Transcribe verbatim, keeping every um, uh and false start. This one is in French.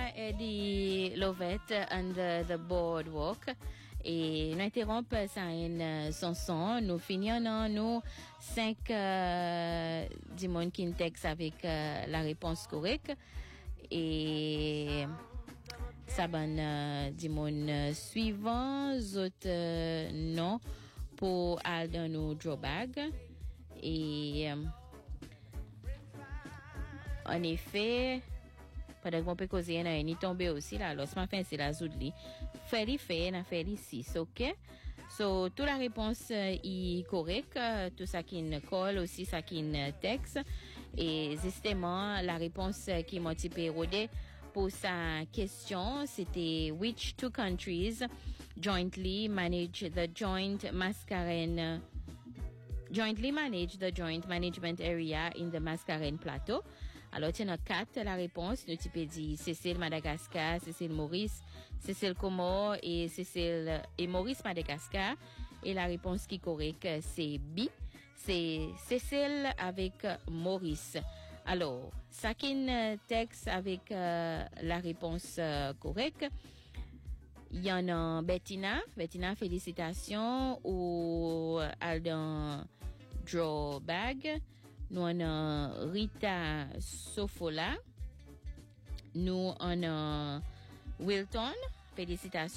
Eddie Lovett Under the Boardwalk. Et nous interrompons ça une chanson. Nous finissons nous cinq euh, dimon qui texte avec euh, la réponse correcte. Et ça bonne euh, dimon suivant autres euh, non pour aller dans nos drawbag. Et euh, en effet, pendant qu'on peut causer, il y a une tombée aussi là. Alors, ce matin, c'est la zoudli. Faire y fait, on a fait ici, ok? So, toute la réponse euh, est correcte. Tout ça qui ne colle aussi, ça qui ne texte. Et justement, la réponse qui m'a typé rodé pour sa question, c'était which two countries jointly manage the joint Mascarene jointly manage the joint management area in the Mascarene Plateau. Alors, tu as quatre la réponse. Nous, tu peux dire Seychelles, Madagascar, Seychelles, Maurice, Seychelles, Comores et Seychelles et Maurice, Madagascar. Et la réponse qui est correcte, c'est B. C'est Seychelles avec Maurice. Alors, chacun texte avec euh, la réponse euh, correcte. Il y en a Bettina. Bettina, félicitations. Ou Aldan Drawbag. Nous on a Rita Sofola. Nous on a Wilton. Félicitations.